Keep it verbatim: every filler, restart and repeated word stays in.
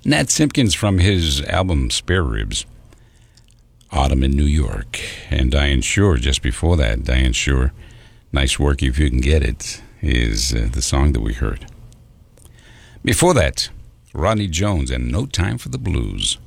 Nat Simpkins from his album Spare Ribs. Autumn in New York. And Diane Shore just before that. Diane Shore, Nice Work If You Can Get It, is uh, the song that we heard. Before that, Rodney Jones and No Time for the Blues.